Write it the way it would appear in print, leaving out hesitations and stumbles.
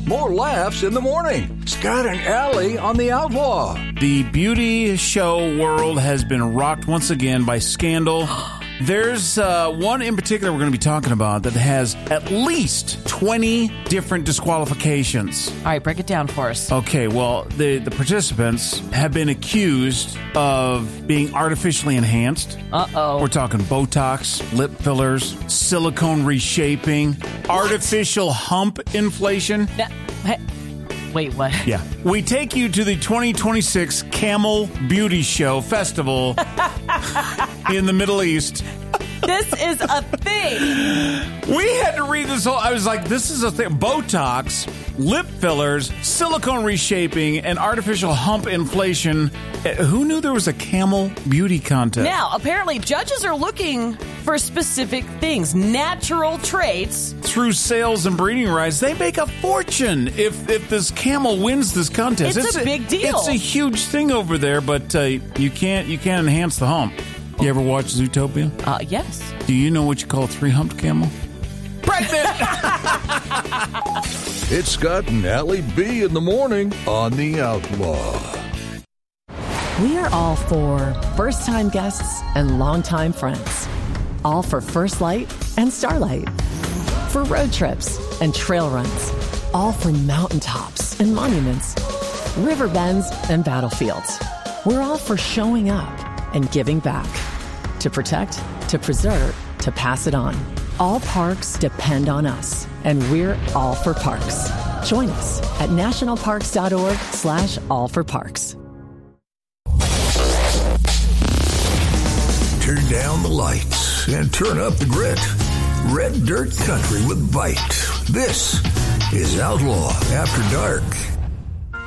more laughs in the morning. Scott and Allie on the Outlaw. The beauty show world has been rocked once again by scandal. There's one in particular we're going to be talking about that has at least 20 different disqualifications. All right, break it down for us. Okay, well, the participants have been accused of being artificially enhanced. Uh-oh. We're talking Botox, lip fillers, silicone reshaping, artificial hump inflation. Wait, what? Yeah. We take you to the 2026 Camel Beauty Show Festival in the Middle East. This is a thing. We had to read this whole... I was like, this is a thing. Botox, lip fillers, silicone reshaping, and artificial hump inflation. Who knew there was a camel beauty contest? Now, apparently, judges are looking for specific things, natural traits. Through sales and breeding rights, they make a fortune if this camel wins this contest. It's a big deal. It's a huge thing over there, but you can't enhance the hump. You ever watch Zootopia? Yes. Do you know what you call a three-humped camel? Pregnant! It's Scott and Allie B in the morning on the Outlaw. We are all for first-time guests and longtime friends. All for First Light and Starlight. For road trips and trail runs. All for mountaintops and monuments. River bends and battlefields. We're all for showing up and giving back. To protect, to preserve, to pass it on. All parks depend on us, and we're all for parks. Join us at nationalparks.org/allforparks. Turn down the lights and turn up the grit. Red Dirt Country with Bite. This is Outlaw After Dark.